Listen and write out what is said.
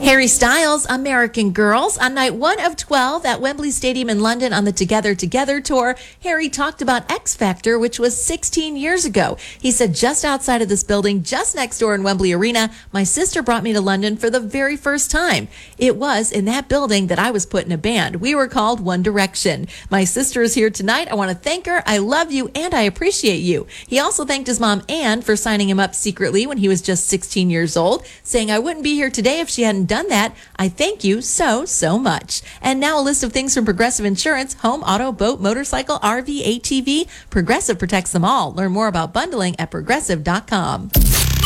Harry Styles, American Girls. On night 1 of 12 at Wembley Stadium in London on the Together Together tour, Harry talked about X Factor, which was 16 years ago. He said, just outside of this building, just next door in Wembley Arena, my sister brought me to London for the very first time. It was in that building that I was put in a band. We were called One Direction. My sister is here tonight. I want to thank her. I love you and I appreciate you. He also thanked his mom, Anne, for signing him up secretly when he was just 16 years old, saying, I wouldn't be here today if she hadn't done that. I thank you so much. And now a list of things from Progressive Insurance: home, auto, boat, motorcycle, RV, ATV. Progressive protects them all. Learn more about bundling at progressive.com.